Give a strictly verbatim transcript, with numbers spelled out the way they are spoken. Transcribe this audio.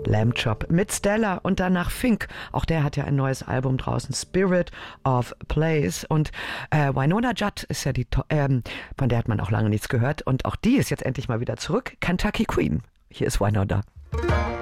Lamb Chop mit Stella und danach Fink. Auch der hat ja ein neues Album draußen, Spirit of Place. Und äh, Wynonna Judd ist ja die, ähm, von der hat man auch lange nichts gehört. Und auch die ist jetzt endlich mal wieder zurück. Kentucky Queen. Hier ist Wynonna.